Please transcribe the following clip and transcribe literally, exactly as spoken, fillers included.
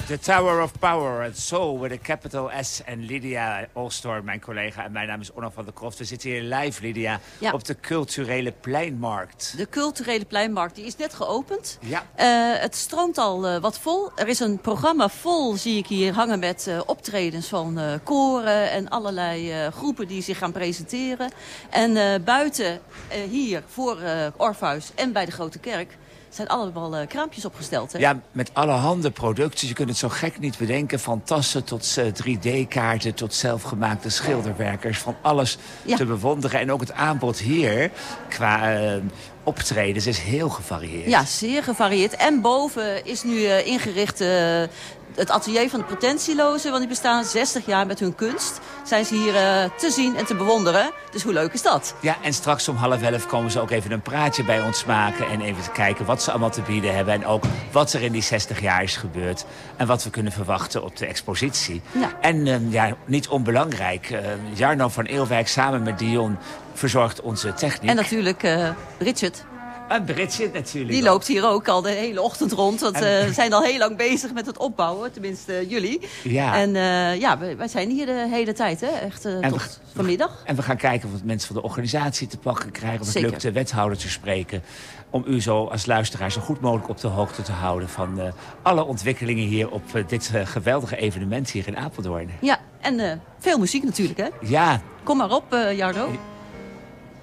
The Tower of Power and Soul with a capital S. En Lydia Olstor, mijn collega. En mijn naam is Onno van der Kroft. We zitten hier live, Lydia, ja. op de culturele pleinmarkt. De culturele pleinmarkt, die is net geopend. Ja. Uh, het stroomt al uh, wat vol. Er is een programma vol, zie ik hier hangen, met uh, optredens van uh, koren en allerlei uh, groepen die zich gaan presenteren. En uh, buiten uh, hier voor uh, Orpheus en bij de Grote Kerk zijn allemaal uh, kraampjes opgesteld. Hè? Ja, met allerhande producten. Je kunt het zo gek niet bedenken. Van tassen tot uh, drie D-kaarten tot zelfgemaakte schilderwerkers. Van alles ja. te bewonderen. En ook het aanbod hier qua uh, optredens is heel gevarieerd. Ja, zeer gevarieerd. En boven is nu uh, ingericht Uh, het atelier van de Pretentielozen, want die bestaan zestig jaar met hun kunst. Zijn ze hier uh, te zien en te bewonderen. Dus hoe leuk is dat? Ja, en straks om half elf komen ze ook even een praatje bij ons maken. En even te kijken wat ze allemaal te bieden hebben. En ook wat er in die zestig jaar is gebeurd. En wat we kunnen verwachten op de expositie. Ja. En uh, ja, niet onbelangrijk, uh, Jarno van Eelwijk samen met Dion verzorgt onze techniek. En natuurlijk uh, Richard. En Bridget natuurlijk. Die loopt hier ook al de hele ochtend rond. Want uh, we zijn al heel lang bezig met het opbouwen. Tenminste uh, jullie. Ja. En uh, ja, wij, wij zijn hier de hele tijd. Hè? Echt uh, tot we, vanmiddag. En we gaan kijken of we mensen van de organisatie te pakken krijgen. Of het Zeker. lukt de wethouder te spreken. Om u zo als luisteraar zo goed mogelijk op de hoogte te houden van uh, alle ontwikkelingen hier op uh, dit uh, geweldige evenement hier in Apeldoorn. Ja, en uh, veel muziek natuurlijk, hè? Ja. Kom maar op, uh, Jarno.